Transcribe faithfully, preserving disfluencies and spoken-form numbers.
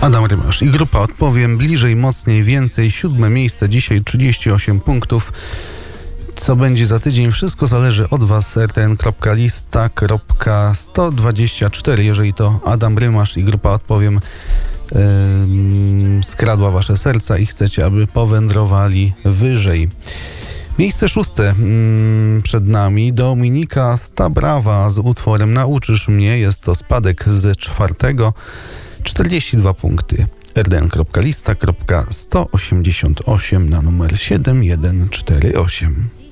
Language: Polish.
Adam Rymasz i grupa Odpowiem. Bliżej, mocniej, więcej. Siódme miejsce dzisiaj, trzydzieści osiem punktów. Co będzie za tydzień? Wszystko zależy od Was. R T N kropka lista kropka sto dwadzieścia cztery. Jeżeli to Adam Rymasz i grupa Odpowiem yy, skradła Wasze serca i chcecie, aby powędrowali wyżej. Miejsce szóste mm, przed nami. Dominika Stabrawa z utworem Nauczysz mnie. Jest to spadek z czwartego. czterdzieści dwa punkty. R D N kropka lista kropka sto osiemdziesiąt osiem na numer siedem jeden cztery osiem.